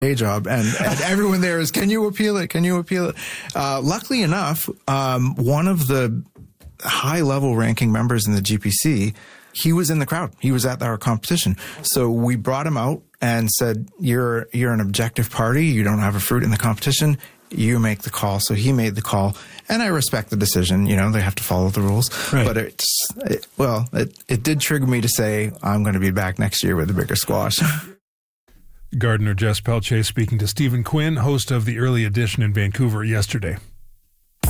day job, and everyone there is, can you appeal it? Can you appeal it? Luckily enough, one of the high-level ranking members in the GPC, he was in the crowd. He was at our competition. So we brought him out and said, you're an objective party. You don't have a fruit in the competition. You make the call. So he made the call, and I respect the decision. You know, they have to follow the rules. Right. But it did trigger me to say, I'm going to be back next year with a bigger squash. Gardener Jess Pelche speaking to Stephen Quinn, host of the Early Edition in Vancouver yesterday.